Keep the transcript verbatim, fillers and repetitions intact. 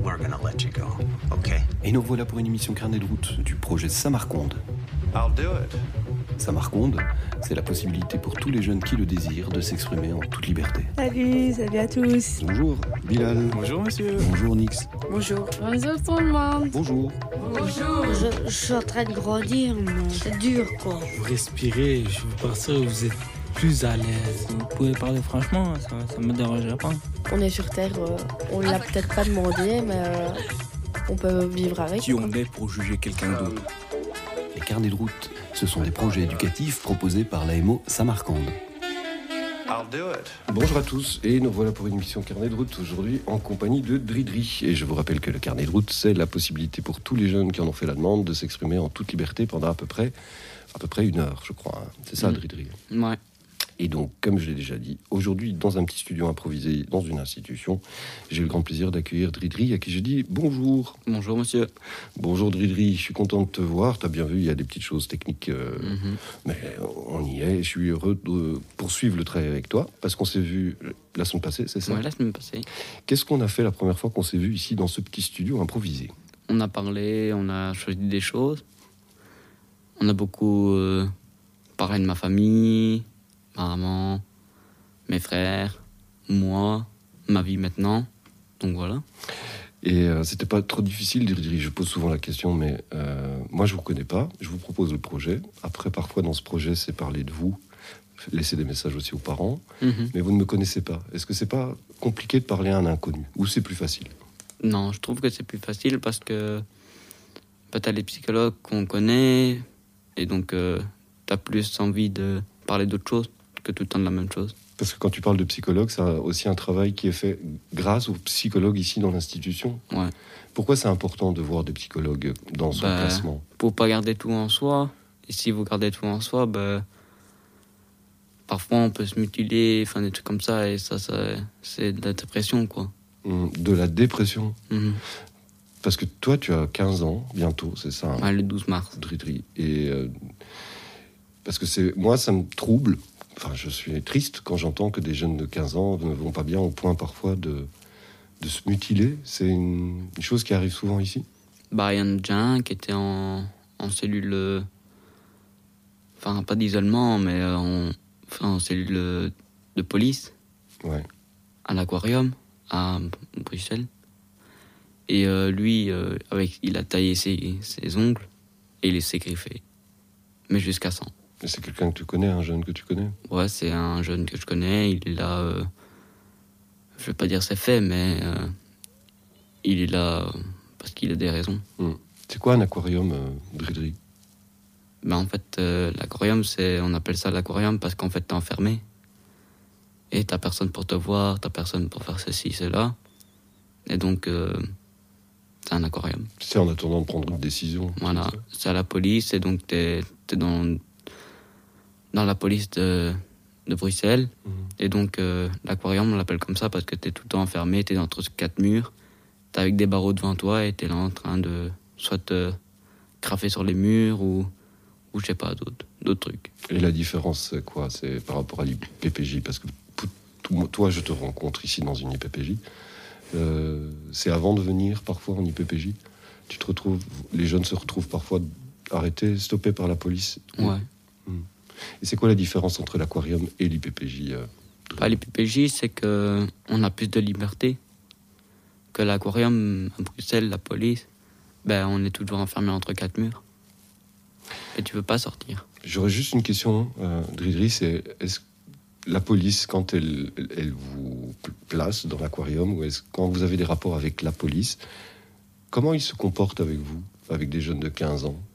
we're gonna let you go, okay? Et nous voilà pour une émission carnet de route du projet Samarconde. I'll do it. Samarconde, c'est la possibilité pour tous les jeunes qui le désirent de s'exprimer en toute liberté. Salut, salut à tous. Bonjour Bilal. Bonjour monsieur. Bonjour Nix. Bonjour. Bonjour tout le monde. Bonjour. Bonjour. Je, je suis en train de grandir, mais c'est dur quoi. Vous respirez, je veux partir où vous êtes plus à l'aise. Vous pouvez parler franchement, ça, ça me dérangerait pas. On est sur Terre, euh, on l'a peut-être pas demandé, mais euh, on peut vivre avec. Qui on est pour juger quelqu'un d'autre? Les carnets de route, ce sont des projets éducatifs proposés par l'A M O Samarcande. I'll do it. Bonjour à tous, et nous voilà pour une émission carnet de route aujourd'hui en compagnie de Dridri. Et je vous rappelle que le carnet de route, c'est la possibilité pour tous les jeunes qui en ont fait la demande de s'exprimer en toute liberté pendant à peu près, à peu près une heure, je crois. Hein. C'est ça, mmh. Dridri? Ouais. Et donc, comme je l'ai déjà dit, aujourd'hui, dans un petit studio improvisé dans une institution, j'ai le grand plaisir d'accueillir Dridri, à qui je dis bonjour. Bonjour monsieur. Bonjour Dridri, je suis content de te voir. Tu as bien vu, il y a des petites choses techniques, euh, mm-hmm. mais on y est. Je suis heureux de poursuivre le travail avec toi, parce qu'on s'est vu la semaine passée, c'est ça? Ouais, la semaine passée. Qu'est-ce qu'on a fait la première fois qu'on s'est vu ici, dans ce petit studio improvisé? On a parlé, on a choisi des choses. On a beaucoup euh, parlé de ma famille, ma maman, mes frères, moi, ma vie maintenant. Donc voilà. Et euh, c'était pas trop difficile, Dridri? Je pose souvent la question, mais euh, moi je vous connais pas. Je vous propose le projet. Après, parfois dans ce projet, c'est parler de vous, laisser des messages aussi aux parents. Mm-hmm. Mais vous ne me connaissez pas. Est-ce que c'est pas compliqué de parler à un inconnu? Ou c'est plus facile? Non, je trouve que c'est plus facile parce que bah, t'as les psychologues qu'on connaît et donc euh, t'as plus envie de parler d'autre chose que tout le temps de la même chose. Parce que quand tu parles de psychologue, c'est aussi un travail qui est fait grâce aux psychologues ici dans l'institution. Ouais. Pourquoi c'est important de voir des psychologues dans son bah, placement? Pour pas garder tout en soi. Et si vous gardez tout en soi, bah, parfois on peut se mutiler, enfin des trucs comme ça, et ça, ça c'est de la dépression, quoi. De la dépression? Mmh. Parce que toi, tu as quinze ans, bientôt, c'est ça? Hein, ouais, le douze mars. Dridri. Et euh, parce que c'est, moi, ça me trouble. Enfin, je suis triste quand j'entends que des jeunes de quinze ans ne vont pas bien au point parfois de, de se mutiler. C'est une, une chose qui arrive souvent ici? Bah, il y en a déjà un qui était en, en cellule... Euh, enfin, pas d'isolement, mais en, enfin, en cellule euh, de police. Ouais. À l'aquarium, à Bruxelles. Et euh, lui, euh, avec, il a taillé ses, ses ongles et il s'est griffé. Mais jusqu'à cent. Et c'est quelqu'un que tu connais, un jeune que tu connais? Ouais, c'est un jeune que je connais. Il est là... Euh, je vais pas dire c'est fait, mais... Euh, il est là euh, parce qu'il a des raisons. Mmh. C'est quoi un aquarium, euh, Dridri? Ben, en fait, euh, l'aquarium, c'est, on appelle ça l'aquarium parce qu'en fait, t'es enfermé. Et t'as personne pour te voir, t'as personne pour faire ceci, cela. Et donc... Euh, c'est un aquarium. C'est en attendant de prendre une décision. Voilà, c'est, c'est à la police, et donc t'es, t'es dans, dans la police de, de Bruxelles. Mmh. Et donc euh, l'aquarium, on l'appelle comme ça parce que t'es tout le temps enfermé, t'es entre quatre murs, t'es avec des barreaux devant toi et t'es là en train de soit te craffer sur les murs ou, ou je sais pas, d'autres, d'autres trucs. Et la différence, c'est quoi? C'est par rapport à l'I P P J? Parce que toi, je te rencontre ici dans une I P P J. Euh, c'est avant de venir parfois en I P P J. Tu te retrouves, les jeunes se retrouvent parfois arrêtés, stoppés par la police. Ouais. Mmh. Et c'est quoi la différence entre l'aquarium et l'I P P J? euh, bah, L'I P P J, c'est que on a plus de liberté que l'aquarium à Bruxelles, la police. Ben, on est toujours enfermé entre quatre murs et tu peux pas sortir. J'aurais juste une question, euh, Dridri, c'est est-ce la police, quand elle, elle vous place dans l'aquarium, ou est-ce, quand vous avez des rapports avec la police, comment ils se comportent avec vous, avec des jeunes de quinze ans?